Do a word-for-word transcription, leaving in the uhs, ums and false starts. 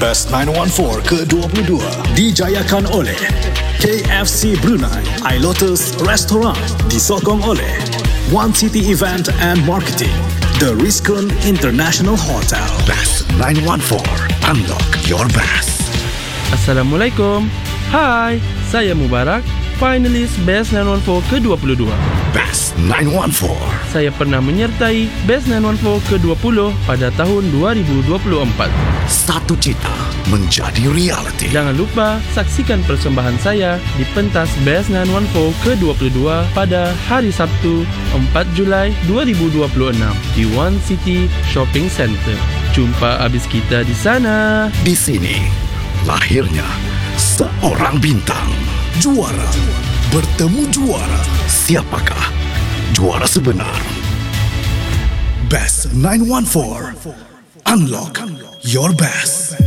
Best sembilan satu empat ke dua puluh dua dijayakan oleh K F C Brunei, iLotus Restaurant, disokong oleh One City Event and Marketing, The Rizkun International Hotel. Best sembilan satu empat, unlock your best. Assalamualaikum. Hai, saya Mubarak, finalis Best sembilan satu empat ke dua puluh dua. Best sembilan satu empat. Saya pernah menyertai Best sembilan satu empat ke dua puluh pada tahun dua ribu dua puluh empat. Satu cita menjadi realiti. Jangan lupa saksikan persembahan saya di pentas Best sembilan satu empat ke dua puluh dua pada hari Sabtu empat Julai dua ribu dua puluh enam di One City Shopping Centre. Jumpa habis kita di sana. Di sini lahirnya seorang bintang. Juara bertemu juara. Siapakah juara sebenar? Best sembilan satu empat. Unlock your best.